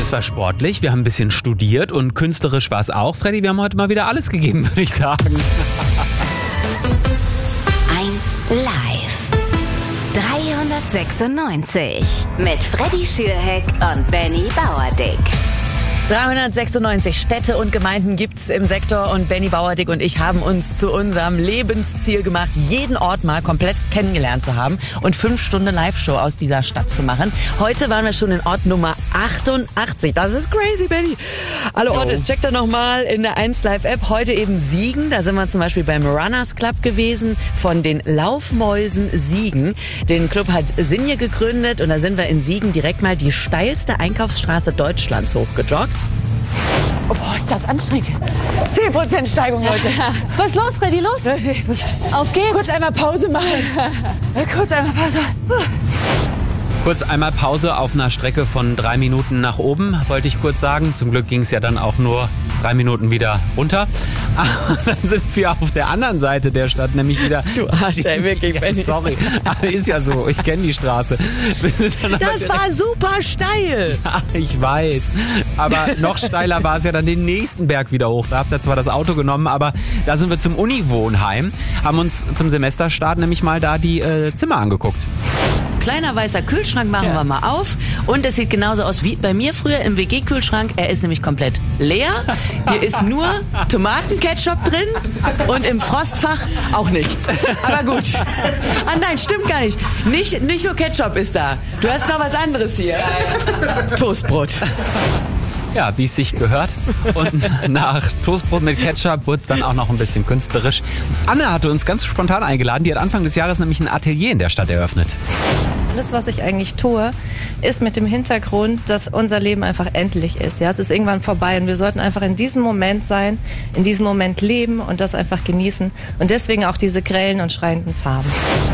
Es war sportlich, wir haben ein bisschen studiert und künstlerisch war es auch. Freddy, wir haben heute mal wieder alles gegeben, würde ich sagen. 1 Live. 396 mit Freddy Schürheck und Benny Bauerdick. 396 Städte und Gemeinden gibt's im Sektor und Benny Bauerdick und ich haben uns zu unserem Lebensziel gemacht, jeden Ort mal komplett kennengelernt zu haben und 5 Stunden Live-Show aus dieser Stadt zu machen. Heute waren wir schon in Ort Nummer 88. Das ist crazy, Benny. Alle Orte, checkt da nochmal in der 1 Live-App. Heute eben Siegen, da sind wir zum Beispiel beim Runners Club gewesen von den Laufmäusen Siegen. Den Club hat Sinje gegründet und da sind wir in Siegen direkt mal die steilste Einkaufsstraße Deutschlands hochgejoggt. Oh, boah, ist das anstrengend. 10% Steigung, Leute. Was ist los, Freddy? Los? Auf geht's. Kurz einmal Pause machen. Kurz einmal Pause. Kurz einmal Pause auf einer Strecke von 3 Minuten nach oben, wollte ich kurz sagen. Zum Glück ging es ja dann auch nur 3 Minuten wieder runter. Aber dann sind wir auf der anderen Seite der Stadt, nämlich wieder... Du Arsch, ey, wirklich, Benny. Ja, sorry, aber ist ja so, ich kenne die Straße. Das war super steil. Ja, ich weiß. Aber noch steiler war es ja dann den nächsten Berg wieder hoch. Da habt ihr zwar das Auto genommen, aber da sind wir zum Uni-Wohnheim, haben uns zum Semesterstart nämlich mal da die Zimmer angeguckt. Kleiner weißer Kühlschrank machen wir mal auf. Und es sieht genauso aus wie bei mir früher im WG-Kühlschrank. Er ist nämlich komplett leer. Hier ist nur Tomatenketchup drin und im Frostfach auch nichts. Aber gut. Ah nein, stimmt gar nicht. Nicht nur Ketchup ist da. Du hast noch was anderes hier. Toastbrot. Ja, wie es sich gehört. Und nach Toastbrot mit Ketchup wurde es dann auch noch ein bisschen künstlerisch. Anne hatte uns ganz spontan eingeladen. Die hat Anfang des Jahres nämlich ein Atelier in der Stadt eröffnet. Alles, was ich eigentlich tue, ist mit dem Hintergrund, dass unser Leben einfach endlich ist. Ja, es ist irgendwann vorbei und wir sollten einfach in diesem Moment sein, in diesem Moment leben und das einfach genießen. Und deswegen auch diese grellen und schreienden Farben.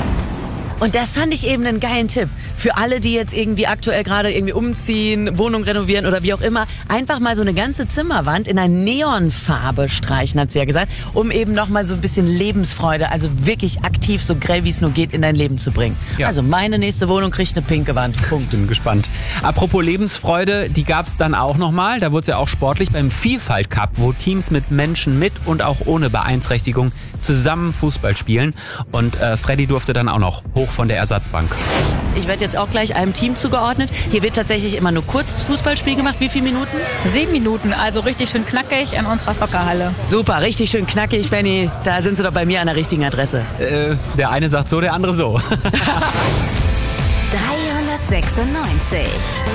Und das fand ich eben einen geilen Tipp. Für alle, die jetzt irgendwie aktuell gerade irgendwie umziehen, Wohnung renovieren oder wie auch immer, einfach mal so eine ganze Zimmerwand in einer Neonfarbe streichen, hat sie ja gesagt, um eben nochmal so ein bisschen Lebensfreude, also wirklich aktiv, so grell wie es nur geht, in dein Leben zu bringen. Ja. Also meine nächste Wohnung kriegt eine pinke Wand. Punkt. Ich bin gespannt. Apropos Lebensfreude, die gab es dann auch nochmal. Da wurde es ja auch sportlich beim Vielfalt Cup, wo Teams mit Menschen mit und auch ohne Beeinträchtigung zusammen Fußball spielen. Und Freddy durfte dann auch noch hoch von der Ersatzbank. Ich werde jetzt auch gleich einem Team zugeordnet. Hier wird tatsächlich immer nur kurzes Fußballspiel gemacht. Wie viele Minuten? 7 Minuten, also richtig schön knackig in unserer Soccerhalle. Super, richtig schön knackig, Benny. Da sind Sie doch bei mir an der richtigen Adresse. Der eine sagt so, der andere so. 396